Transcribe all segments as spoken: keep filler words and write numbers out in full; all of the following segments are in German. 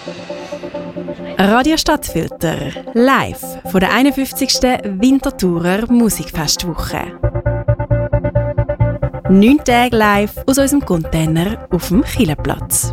Radio Stadtfilter, live von der einundfünfzigsten Winterthurer Musikfestwoche. Neun Tage live aus unserem Container auf dem Chilleplatz.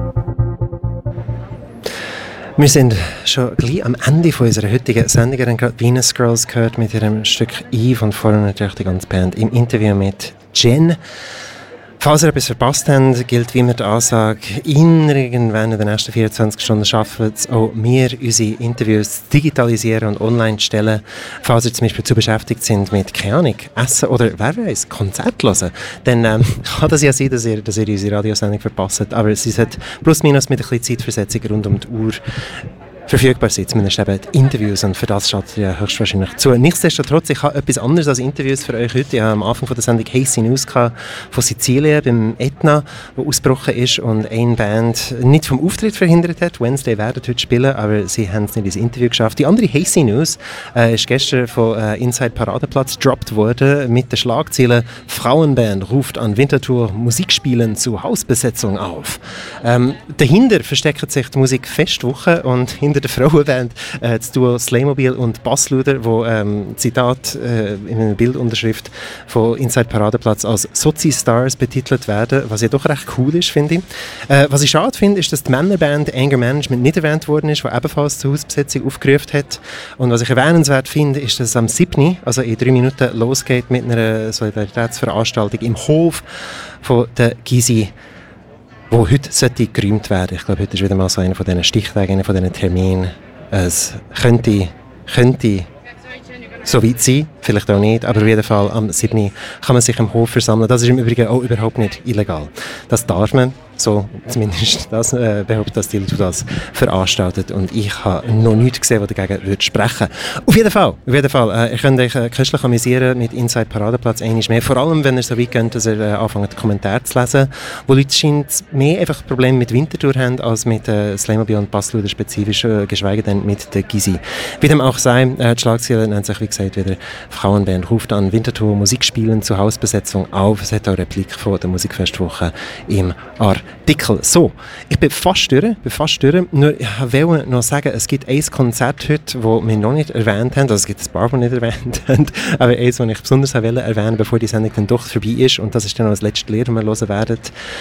Wir sind schon gleich am Ende von unserer heutigen Sendung. Wir haben gerade Venus Girls gehört mit ihrem Stück Eve und vorhin natürlich die ganze Band im Interview mit Jen. Falls ihr etwas verpasst habt, gilt wie immer die Ansage, irgendwann in den nächsten vierundzwanzig Stunden schaffen es auch wir, unsere Interviews zu digitalisieren und online zu stellen. Falls ihr zum Beispiel zu beschäftigt sind mit, keine Ahnung, Essen oder, wer weiß, Konzert hören, dann ähm, kann das ja sein, dass ihr, dass ihr unsere Radiosendung verpasst. Aber sie hat plus minus mit ein bisschen Zeitversetzung rund um die Uhr verfügbar sind, zumindest eben die Interviews, und für das schaut ja höchstwahrscheinlich zu. Nichtsdestotrotz, ich habe etwas anderes als Interviews für euch heute. Ich habe am Anfang von der Sendung Hazy News gehabt von Sizilien beim Etna, wo ausgebrochen ist und eine Band nicht vom Auftritt verhindert hat. Wednesday werden heute spielen, aber sie haben es nicht ins Interview geschafft. Die andere Hazy News äh, ist gestern von äh, Inside Paradeplatz gedroppt worden mit der Schlagzeile «Frauenband ruft an Winterthur Musikspielen zu Hausbesetzung auf». Ähm, dahinter versteckt sich die Musikfestwoche und hinter der Frauenband äh, das Duo Slaymobil und Bassluder, wo ähm, Zitat äh, in einer Bildunterschrift von Inside Paradeplatz als Sozi-Stars betitelt werden, was ja doch recht cool ist, finde ich. Äh, was ich schade finde, ist, dass die Männerband Anger Management nicht erwähnt worden ist, die ebenfalls zur Hausbesetzung aufgerufen hat. Und was ich erwähnenswert finde, ist, dass es am siebten, also in drei Minuten, losgeht mit einer Solidaritätsveranstaltung im Hof von der Gysi, wo heute sollte geräumt werden. Ich glaube, heute ist wieder mal so einer von diesen Stichtagen, einer von diesen Terminen. Es könnte, könnte so weit sein, vielleicht auch nicht, aber auf jeden Fall am siebten kann man sich im Hof versammeln. Das ist im Übrigen auch überhaupt nicht illegal. Das darf man, so zumindest das äh, behauptet das Tildo das veranstaltet, und ich habe noch nichts gesehen, was dagegen würde sprechen. Auf jeden Fall, auf jeden Fall äh, ihr könnt euch äh, köstlich amüsieren mit Inside Paradeplatz einmal mehr, vor allem wenn ihr so weit könnt, dass ihr äh, anfangt Kommentare zu lesen, wo Leute scheint mehr einfach Probleme mit Winterthur haben, als mit äh, Slaymobil und Bassluder spezifisch, äh, geschweige denn mit der Gysi. Wie dem auch sei, äh, die Schlagzeile nennt sich wie gesagt wieder «Frauenband ruft an Winterthur Musikspielen zu Hausbesetzung auf». Es hat auch eine Replik von der Musikfestwoche im Artikel. So, ich bin fast durch, bin fast durch. Nur, ich wollte noch sagen, es gibt ein Konzert heute, das wir noch nicht erwähnt haben, also es gibt ein paar, die wir nicht erwähnt haben, aber eins, das ich besonders erwähnen wollte, bevor die Sendung dann doch vorbei ist, und das ist dann noch das letzte Lied, das wir hören werden.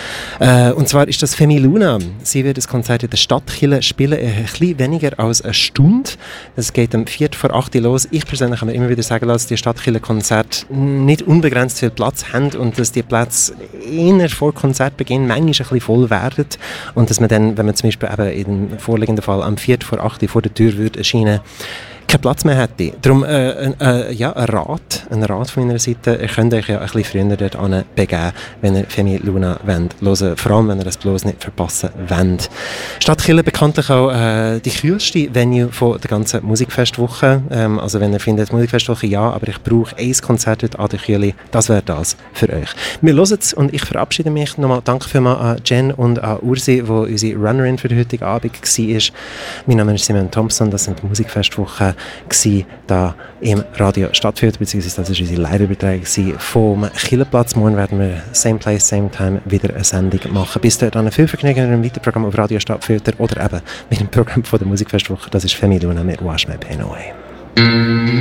Äh, und zwar ist das Femi Luna. Sie wird das Konzert in der Stadtkirche spielen, ein bisschen weniger als eine Stunde. Das geht um vier vor acht los. Ich persönlich kann mir immer wieder sagen lassen, dass die Stadtkirche-Konzerte nicht unbegrenzt viel Platz haben und dass die Plätze eher vor Konzertbeginn manchmal ein bisschen voll werden, und dass man dann, wenn man zum Beispiel eben im vorliegenden Fall am vier vor acht vor der Tür würde erscheinen, keinen Platz mehr hätte. Darum äh, äh, ja, ein Rat, ein Rat von meiner Seite. Ihr könnt euch ja ein bisschen früher dort begeben, wenn ihr Femi Luna wollt hören, vor allem wenn ihr das bloß nicht verpassen wollt. Stadtkirche bekanntlich auch äh, die kühlste Venue von der ganzen Musikfestwoche. Ähm, also wenn ihr findet, Musikfestwoche ja, aber ich brauche ein Konzert heute an der Kühle, das wäre das für euch. Wir hören es, und ich verabschiede mich nochmal. Danke vielmals an Jen und an Ursi, die unsere Runnerin für den heutigen Abend war. Mein Name ist Simon Thompson, das sind die Musikfestwoche gsi da im Radio Stadtfilter, beziehungsweise das war unsere Live-Übertragung vom Chilleplatz. Morgen werden wir same place, same time wieder eine Sendung machen. Bis dahin viel Vergnügen mit einem weiteren Programm auf Radio Stadtfilter oder eben mit dem Programm von der Musikfestwoche. Das ist Femi Luna mit Wash My Pain Away.